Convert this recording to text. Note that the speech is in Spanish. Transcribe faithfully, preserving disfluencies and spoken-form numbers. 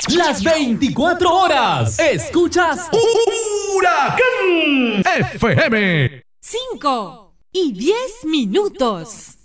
Las veinticuatro horas. Escuchas Huracán F M. cinco y diez minutos.